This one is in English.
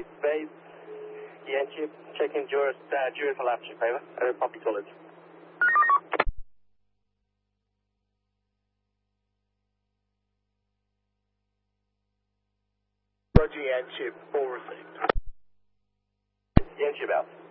base. Yankee, checking Juris for laptop, over. Copy solid. Roger, Yankee, all received. Yankee out.